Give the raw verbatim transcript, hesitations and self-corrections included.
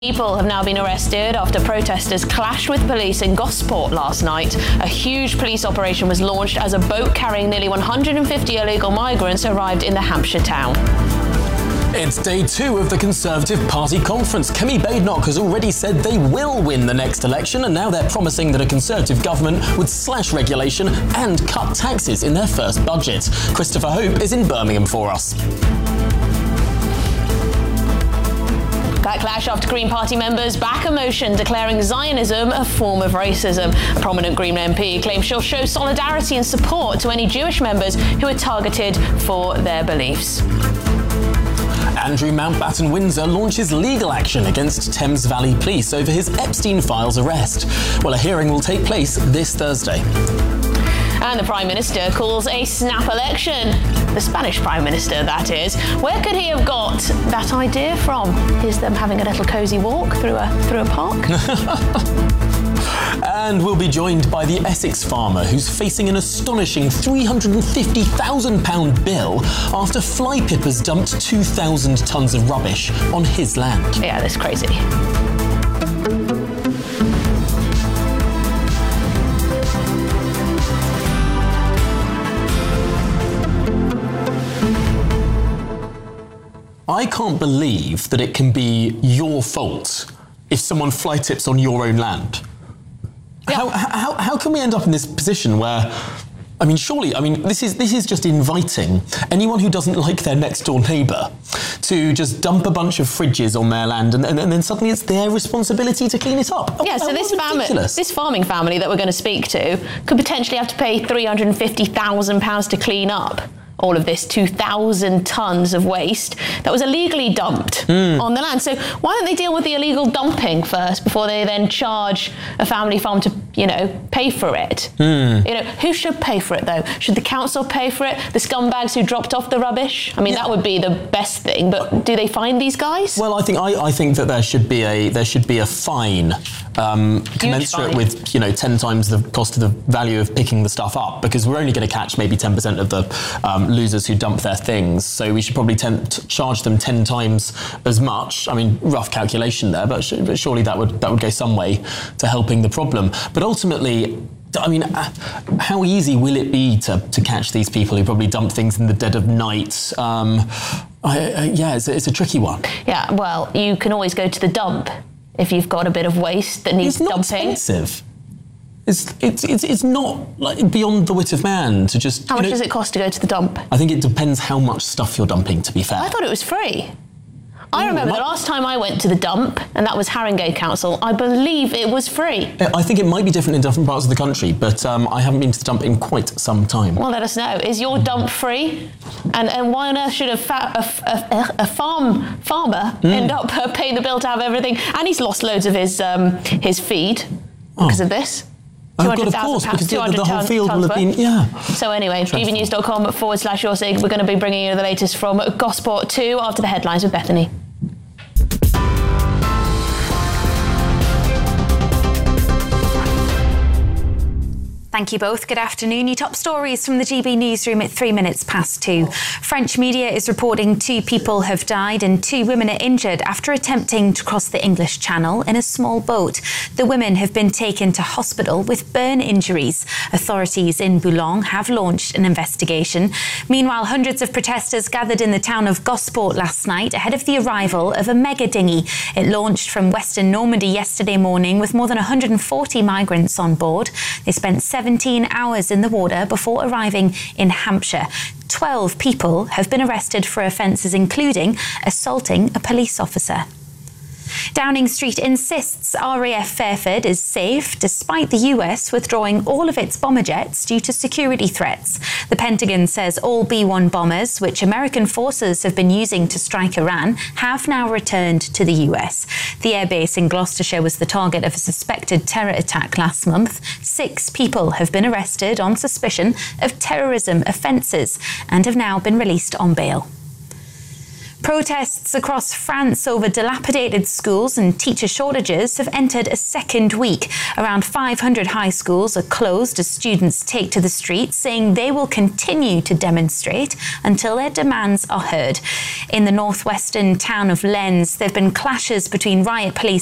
People have now been arrested after protesters clashed with police in Gosport last night. A huge police operation was launched as a boat carrying nearly one hundred fifty illegal migrants arrived in the Hampshire town. It's day two of the Conservative Party conference. Kemi Badenoch has already said they will win the next election, and now they're promising that a Conservative government would slash regulation and cut taxes in their first budget. Christopher Hope is in Birmingham for us. Backlash after Green Party members back a motion declaring Zionism a form of racism. A prominent Green M P claims she'll show solidarity and support to any Jewish members who are targeted for their beliefs. Andrew Mountbatten Windsor launches legal action against Thames Valley Police over his Epstein Files arrest. Well, a hearing will take place this Thursday. And the Prime Minister calls a snap election. The Spanish Prime Minister, that is. Where could he have got that idea from? Is them having a little cosy walk through a through a park? And we'll be joined by the Essex farmer who's facing an astonishing three hundred fifty thousand pounds bill after fly pippers dumped two thousand tonnes of rubbish on his land. Yeah, that's crazy. I can't believe that it can be your fault if someone fly tips on your own land. Yeah. How, how, how can we end up in this position where, I mean, surely, I mean, this is this is just inviting anyone who doesn't like their next door neighbour to just dump a bunch of fridges on their land and, and, and then suddenly it's their responsibility to clean it up. Yeah, oh, so this family, this farming family that we're going to speak to could potentially have to pay three hundred fifty thousand pounds to clean up all of this two thousand tonnes of waste that was illegally dumped mm. on the land. So why don't they deal with the illegal dumping first before they then charge a family farm to, you know, pay for it? Mm. You know, who should pay for it though? Should the council pay for it? The scumbags who dropped off the rubbish? I mean, yeah. that would be the best thing, but do they find these guys? Well, I think I, I think that there should be a there should be a fine um, commensurate fine. with, you know, ten times the cost of the value of picking the stuff up, because we're only going to catch maybe ten percent of the um, losers who dump their things, so we should probably ten, t- charge them ten times as much. I mean, rough calculation there, but, sh- but surely that would that would go some way to helping the problem. But ultimately, I mean, uh, how easy will it be to, to catch these people who probably dump things in the dead of night? Um, I, uh, yeah, it's a, it's a tricky one. Yeah, well, you can always go to the dump if you've got a bit of waste that needs it's not dumping. Expensive. It's, it's it's it's not like beyond the wit of man to just. How much know, does it cost to go to the dump? I think it depends how much stuff you're dumping, to be fair. I thought it was free. I remember the last time I went to the dump, and that was Haringey Council, I believe it was free. I think it might be different in different parts of the country, but um, I haven't been to the dump in quite some time. Well, let us know. Is your dump free? And and why on earth should a, fa- a, a, a farm farmer mm. end up uh, paying the bill to have everything? And he's lost loads of his um, his feed because oh. of this. Oh, God, of course, because the, the whole field will have been, yeah. So anyway, bbnews.com forward slash your sig. We're going to be bringing you the latest from Gosport two after the headlines with Bethany. Thank you both. Good afternoon. Your top stories from the G B newsroom at three minutes past two. French media is reporting two people have died and two women are injured after attempting to cross the English Channel in a small boat. The women have been taken to hospital with burn injuries. Authorities in Boulogne have launched an investigation. Meanwhile, hundreds of protesters gathered in the town of Gosport last night ahead of the arrival of a mega dinghy. It launched from Western Normandy yesterday morning with more than one hundred forty migrants on board. They spent seventeen hours in the water before arriving in Hampshire. twelve people have been arrested for offences including assaulting a police officer. Downing Street insists R A F Fairford is safe despite the U S withdrawing all of its bomber jets due to security threats. The Pentagon says all B one bombers, which American forces have been using to strike Iran, have now returned to the U S. The airbase in Gloucestershire was the target of a suspected terror attack last month. Six people have been arrested on suspicion of terrorism offences and have now been released on bail. Protests across France over dilapidated schools and teacher shortages have entered a second week. Around five hundred high schools are closed as students take to the streets, saying they will continue to demonstrate until their demands are heard. In the northwestern town of Lens, there have been clashes between riot police